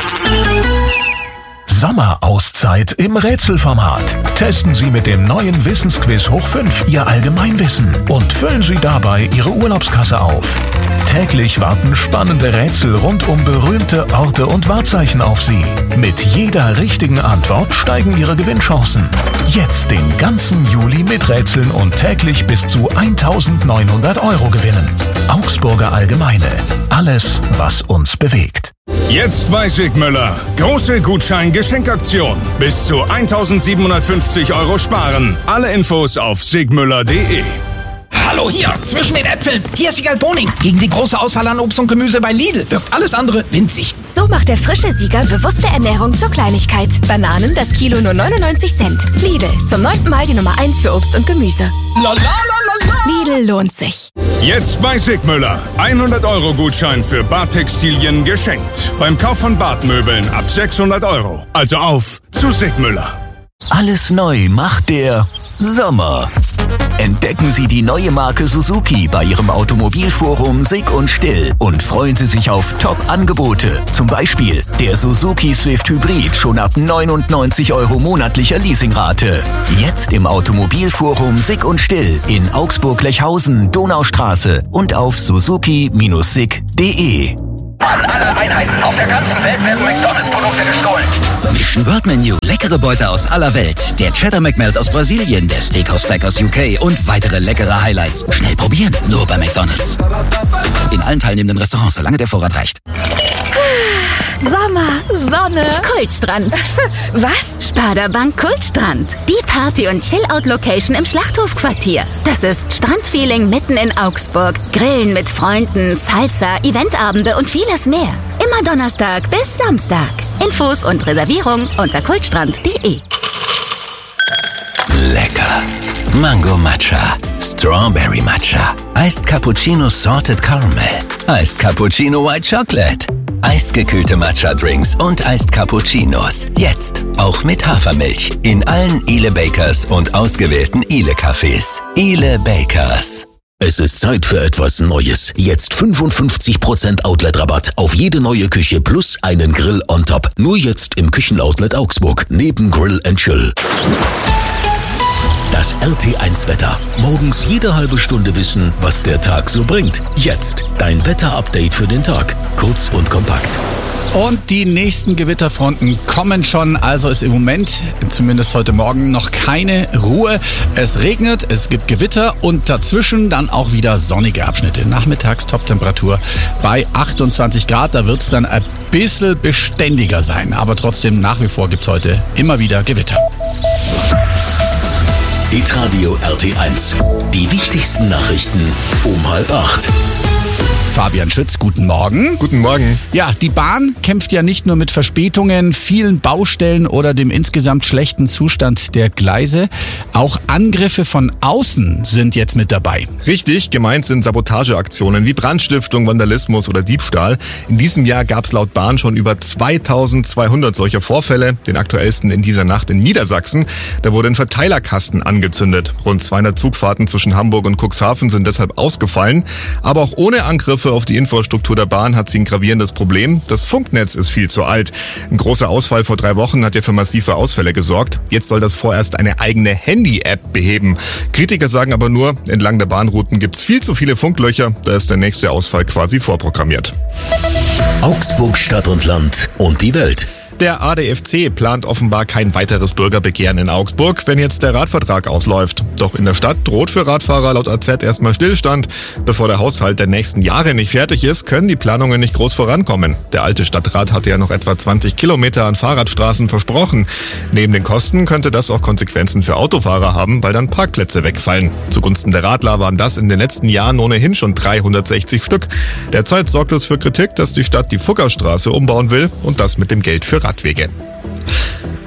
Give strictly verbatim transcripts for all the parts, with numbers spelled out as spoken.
Sommerauszeit im Rätselformat. Testen Sie mit dem neuen Wissensquiz hoch fünf Ihr Allgemeinwissen und füllen Sie dabei Ihre Urlaubskasse auf. Täglich warten spannende Rätsel rund um berühmte Orte und Wahrzeichen auf Sie. Mit jeder richtigen Antwort steigen Ihre Gewinnchancen. Jetzt den ganzen Juli miträtseln und täglich bis zu eintausendneunhundert Euro gewinnen. Augsburger Allgemeine. Alles, was uns bewegt. Jetzt bei Sigmüller. Große Gutschein-Geschenkaktion. Bis zu eintausendsiebenhundertfünfzig Euro sparen. Alle Infos auf sigmüller punkt de. Hallo hier, zwischen den Äpfeln. Hier ist Sieger Boning. Gegen die große Auswahl an Obst und Gemüse bei Lidl wirkt alles andere winzig. So macht der frische Sieger bewusste Ernährung zur Kleinigkeit. Bananen das Kilo nur neunundneunzig Cent. Lidl, zum neunten Mal die Nummer eins für Obst und Gemüse. La, la, la, la, la. Lidl lohnt sich. Jetzt bei Sigmüller. hundert Euro Gutschein für Badtextilien geschenkt. Beim Kauf von Badmöbeln ab sechshundert Euro. Also auf zu Sigmüller. Alles neu macht der Sommer. Entdecken Sie die neue Marke Suzuki bei Ihrem Automobilforum Sick und Still und freuen Sie sich auf Top-Angebote. Zum Beispiel der Suzuki Swift Hybrid schon ab neunundneunzig Euro monatlicher Leasingrate. Jetzt im Automobilforum Sick und Still in Augsburg-Lechhausen, Donaustraße und auf suzuki Bindestrich sick punkt de. An alle Einheiten auf der ganzen Welt werden McDonalds-Produkte gestohlen. Mission World Menu, leckere Beute aus aller Welt. Der Cheddar McMelt aus Brasilien, der Steakhouse Stack aus U K und weitere leckere Highlights. Schnell probieren, nur bei McDonalds. In allen teilnehmenden Restaurants, solange der Vorrat reicht. Sommer, Sonne, Kultstrand. was? Sparda-Bank Kultstrand. Die Party- und Chill-Out-Location im Schlachthofquartier. Das ist Strandfeeling mitten in Augsburg. Grillen mit Freunden, Salsa, Eventabende und vieles mehr. Immer Donnerstag bis Samstag. Infos und Reservierung unter kultstrand punkt de. Lecker. Mango Matcha, Strawberry Matcha, Iced Cappuccino Salted Caramel, Iced Cappuccino White Chocolate, eisgekühlte Matcha-Drinks und Iced Cappuccinos. Jetzt auch mit Hafermilch in allen Ile Bakers und ausgewählten Ile Cafés. Ile Bakers. Es ist Zeit für etwas Neues. Jetzt fünfundfünfzig Prozent Outlet-Rabatt auf jede neue Küche plus einen Grill on top. Nur jetzt im Küchenoutlet Augsburg, neben Grill and Chill. Das R T eins Wetter. Morgens jede halbe Stunde wissen, was der Tag so bringt. Jetzt dein Wetter-Update für den Tag. Kurz und kompakt. Und die nächsten Gewitterfronten kommen schon, also ist im Moment, zumindest heute Morgen, noch keine Ruhe. Es regnet, es gibt Gewitter und dazwischen dann auch wieder sonnige Abschnitte. Nachmittags Toptemperatur bei achtundzwanzig Grad, da wird's dann ein bisschen beständiger sein. Aber trotzdem, nach wie vor gibt's heute immer wieder Gewitter. Hitradio R T eins. Die wichtigsten Nachrichten um halb acht. Fabian Schütz, guten Morgen. Guten Morgen. Ja, die Bahn kämpft ja nicht nur mit Verspätungen, vielen Baustellen oder dem insgesamt schlechten Zustand der Gleise. Auch Angriffe von außen sind jetzt mit dabei. Richtig, gemeint sind Sabotageaktionen wie Brandstiftung, Vandalismus oder Diebstahl. In diesem Jahr gab es laut Bahn schon über zweitausendzweihundert solcher Vorfälle. Den aktuellsten in dieser Nacht in Niedersachsen. Da wurde ein Verteilerkasten angezündet. Rund zweihundert Zugfahrten zwischen Hamburg und Cuxhaven sind deshalb ausgefallen. Aber auch ohne Angriffe auf die Infrastruktur der Bahn hat sie ein gravierendes Problem. Das Funknetz ist viel zu alt. Ein großer Ausfall vor drei Wochen hat ja für massive Ausfälle gesorgt. Jetzt soll das vorerst eine eigene Handy-App beheben. Kritiker sagen aber nur, entlang der Bahnrouten gibt's viel zu viele Funklöcher. Da ist der nächste Ausfall quasi vorprogrammiert. Augsburg, Stadt und Land und die Welt. Der A D F C plant offenbar kein weiteres Bürgerbegehren in Augsburg, wenn jetzt der Radvertrag ausläuft. Doch in der Stadt droht für Radfahrer laut A Z erstmal Stillstand. Bevor der Haushalt der nächsten Jahre nicht fertig ist, können die Planungen nicht groß vorankommen. Der alte Stadtrat hatte ja noch etwa zwanzig Kilometer an Fahrradstraßen versprochen. Neben den Kosten könnte das auch Konsequenzen für Autofahrer haben, weil dann Parkplätze wegfallen. Zugunsten der Radler waren das in den letzten Jahren ohnehin schon dreihundertsechzig Stück. Derzeit sorgt es für Kritik, dass die Stadt die Fuggerstraße umbauen will und das mit dem Geld für Radwege.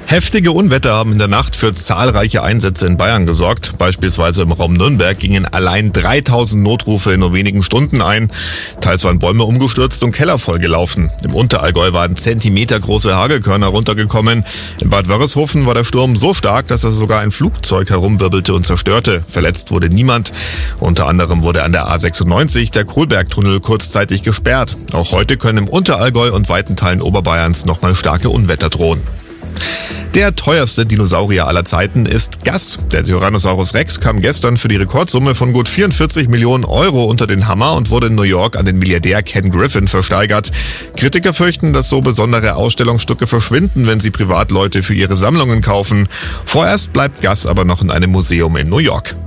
Heftige Unwetter haben in der Nacht für zahlreiche Einsätze in Bayern gesorgt. Beispielsweise im Raum Nürnberg gingen allein dreitausend Notrufe in nur wenigen Stunden ein. Teils waren Bäume umgestürzt und Keller vollgelaufen. Im Unterallgäu waren zentimetergroße Hagelkörner runtergekommen. In Bad Wörishofen war der Sturm so stark, dass er sogar ein Flugzeug herumwirbelte und zerstörte. Verletzt wurde niemand. Unter anderem wurde an der A sechsundneunzig der Kohlbergtunnel kurzzeitig gesperrt. Auch heute können im Unterallgäu und weiten Teilen Oberbayerns nochmal starke Unwetter drohen. Der teuerste Dinosaurier aller Zeiten ist Gus. Der Tyrannosaurus Rex kam gestern für die Rekordsumme von gut vierundvierzig Millionen Euro unter den Hammer und wurde in New York an den Milliardär Ken Griffin versteigert. Kritiker fürchten, dass so besondere Ausstellungsstücke verschwinden, wenn sie Privatleute für ihre Sammlungen kaufen. Vorerst bleibt Gus aber noch in einem Museum in New York.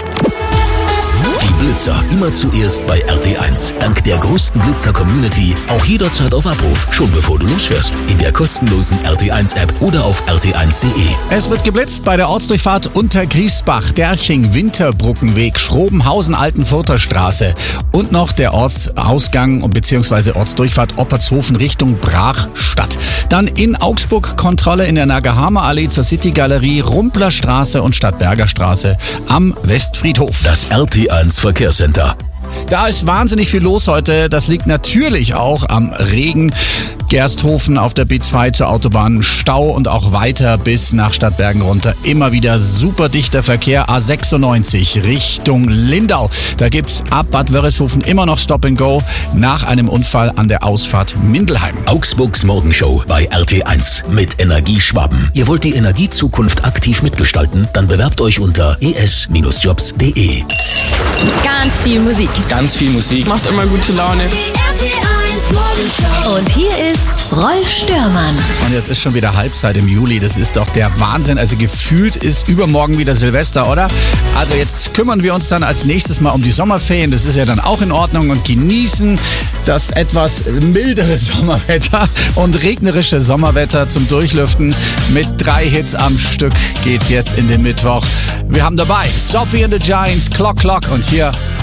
Die Blitzer immer zuerst bei R T eins. Dank der größten Blitzer-Community auch jederzeit auf Abruf, schon bevor du losfährst. In der kostenlosen R T eins App oder auf r t eins punkt de. Es wird geblitzt bei der Ortsdurchfahrt Untergriesbach, Derching, Winterbrückenweg, Schrobenhausen, Altenfurter Straße und noch der Ortsausgang bzw. Ortsdurchfahrt Oppertshofen Richtung Brachstadt. Dann in Augsburg Kontrolle in der Nagahama Allee zur City-Galerie, Rumpler Straße und Stadtberger Straße am Westfriedhof. Das R T eins Verkehrscenter. Da ist wahnsinnig viel los heute. Das liegt natürlich auch am Regen. Gersthofen auf der B zwei zur Autobahn, Stau und auch weiter bis nach Stadtbergen runter. Immer wieder super dichter Verkehr. A sechsundneunzig Richtung Lindau. Da gibt's ab Bad Wörishofen immer noch Stop and Go nach einem Unfall an der Ausfahrt Mindelheim. Augsburgs Morgenshow bei R T eins mit Energie Schwaben. Ihr wollt die Energiezukunft aktiv mitgestalten? Dann bewerbt euch unter e s Bindestrich jobs punkt de. Ganz viel Musik. Ganz viel Musik. Macht immer gute Laune. Und hier ist Rolf Störmann. Und jetzt ist schon wieder Halbzeit im Juli. Das ist doch der Wahnsinn. Also gefühlt ist übermorgen wieder Silvester, oder? Also jetzt kümmern wir uns dann als nächstes mal um die Sommerferien. Das ist ja dann auch in Ordnung und genießen das etwas mildere Sommerwetter und regnerische Sommerwetter zum Durchlüften. Mit drei Hits am Stück geht's jetzt in den Mittwoch. Wir haben dabei Sophie and the Giants, Clock Clock und hier